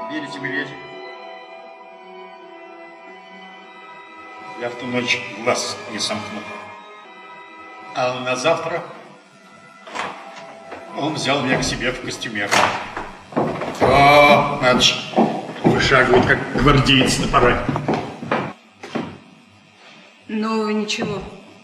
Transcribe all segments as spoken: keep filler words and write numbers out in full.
Верите, миледи? Я в ту ночь глаз не сомкнул. А на завтра он взял меня к себе в костюме. О, надо же, вышагивает, как гвардеец на параде. Ну, ничего.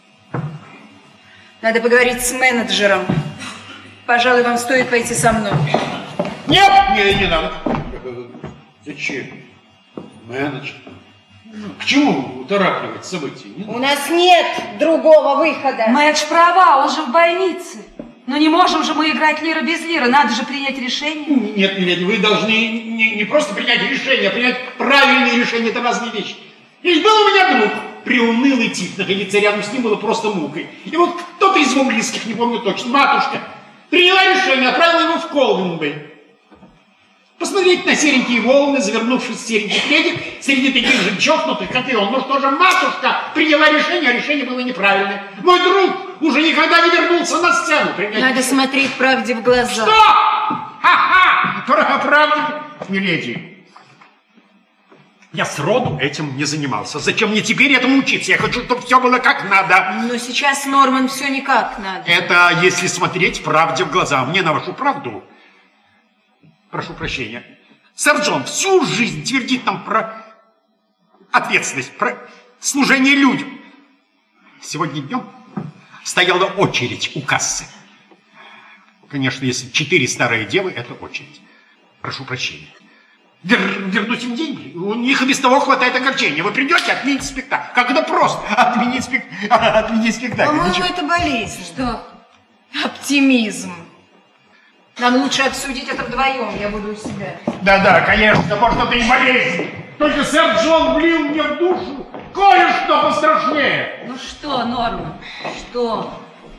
Надо поговорить с менеджером. Пожалуй, вам стоит пойти со мной. Нет, не, не надо. Зачем? Менеджер. К чему торопливать события? У нас нет другого выхода. Мэдж права, он же в больнице. Но не можем же мы играть лира без лира, надо же принять решение. Нет, миледи, вы должны не, не просто принять решение, а принять правильные решения, это разные вещи. Ведь был у меня друг, приунылый тип, находиться рядом с ним было просто мукой. И вот кто-то из его близких, не помню точно, матушка, приняла решение, отправила его в Колвинбей. Посмотреть на серенькие волны, завернувшись в серенький пледик, среди таких же чокнутых, как и он. Ну что же, матушка приняла решение, а решение было неправильное. Мой друг уже никогда не вернулся на сцену. Принять... Надо смотреть правде в глаза. Что? Ха-ха! Про правде, миледи. Я сроду этим не занимался. Зачем мне теперь этому учиться? Я хочу, чтобы все было как надо. Но сейчас, Норман, все никак надо. Это если смотреть правде в глаза. Мне на вашу правду... Прошу прощения. Сэр Джон всю жизнь твердит нам про ответственность, про служение людям. Сегодня днем стояла очередь у кассы. Конечно, если четыре старые девы, это очередь. Прошу прощения. Вер, вернуть им деньги? У них и без того хватает огорчения. Вы придете отменить спектакль. Как это просто? Отменить, спек... отменить спектакль. По-моему, это болезнь. Что? Оптимизм. Нам лучше обсудить это вдвоем, я буду у себя. Да-да, конечно, может, это и болезнь. Только сэр Джон влил мне в душу кое-что пострашнее. Ну что, Норман, что?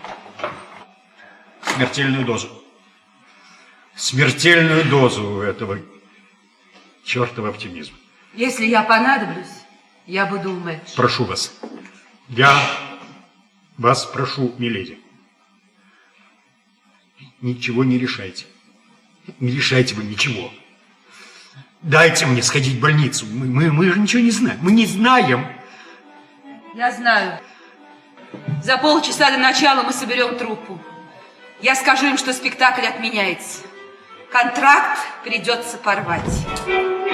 Смертельную дозу. Смертельную дозу этого чертова оптимизма. Если я понадоблюсь, я буду у Мэдж. Прошу вас. Я вас прошу, миледи. Ничего не решайте. Не решайте вы ничего. Дайте мне сходить в больницу. Мы, мы, мы же ничего не знаем. Мы не знаем. Я знаю. За полчаса до начала мы соберем труппу. Я скажу им, что спектакль отменяется. Контракт придется порвать.